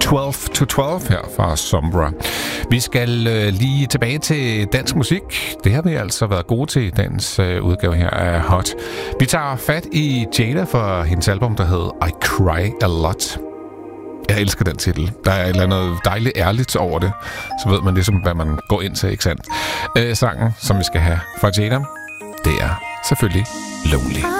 12 to 12 her fra Sombra. Vi skal lige tilbage til dansk musik. Det har vi altså været gode til i dagens udgave her af Hot. Vi tager fat i Jada for hendes album, der hedder I Cry A Lot. Jeg elsker den titel. Der er et eller andet dejligt ærligt over det. Så ved man ligesom, hvad man går ind til, ikke sandt? Sangen, som vi skal have fra Jada, det er selvfølgelig Lonely.